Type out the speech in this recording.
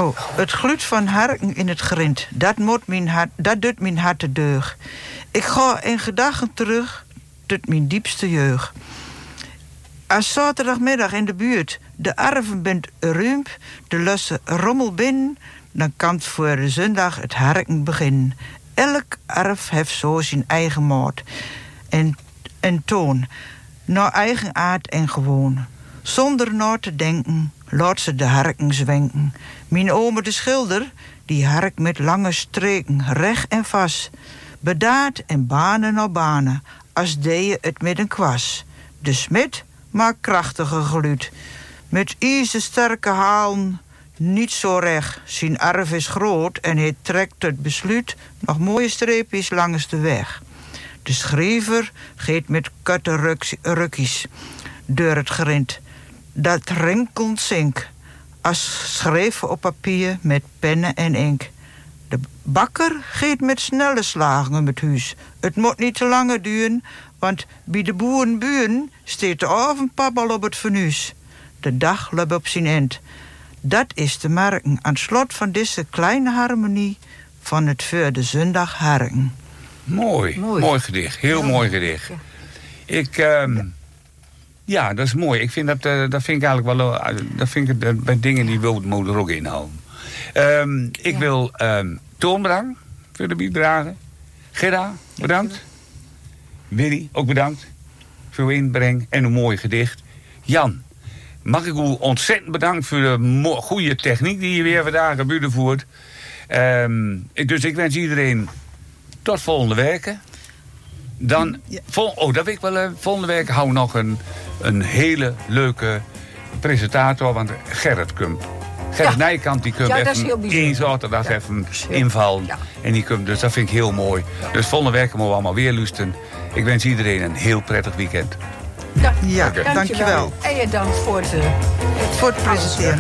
Oh, het gloed van harken in het grind, dat doet mijn hart te deug. Ik ga in gedachten terug tot mijn diepste jeugd. Als zaterdagmiddag in de buurt de arven bent ruim, de lusse rommel binnen, dan kan het voor de zondag het harken beginnen. Elk arf heeft zo zijn eigen maat en toon, naar eigen aard en gewoon. Zonder na te denken, laat ze de harken zwenken. Mijn ome de schilder, die hark met lange streken, recht en vast. Bedaard en banen naar banen, als deed het met een kwas. De smid maakt krachtige geluid. Met ijzersterke halen, niet zo recht. Zijn arf is groot en hij trekt het besluit nog mooie streepjes langs de weg. De schrijver gaat met korte rukjes door het grind. Dat rinkelt zink, als schreef op papier met pennen en inkt. De bakker gaat met snelle slagen om het huis. Het moet niet te lange duren, want bij de boerenburen steekt de avondpap al op het fornuis. De dag loopt op zijn eind. Dat is te merken aan het slot van deze kleine harmonie van het voor de zondag harken. Mooi gedicht. Heel mooi gedicht. Ja, dat is mooi. Ik vind dat vind ik eigenlijk wel. Dat vind ik bij dingen die wil er ook inhouden. Ik wil Toon bedanken voor de bijdrage. Gerda, bedankt. Willy, ook bedankt voor uw inbreng en een mooi gedicht. Jan, mag ik u ontzettend bedanken voor de goede techniek die je weer vandaag gebeurde voert. Dus ik wens iedereen tot volgende week. Dan, dat weet ik wel. Volgende week hou ik nog een hele leuke presentator. Want Gerrit Nijkamp, die komt even één zaterdag even invallen. Ja. En die komt, dus dat vind ik heel mooi. Ja. Dus volgende week moeten we allemaal weer luisteren. Ik wens iedereen een heel prettig weekend. Ja, dankjewel. En je dankt voor het presenteren.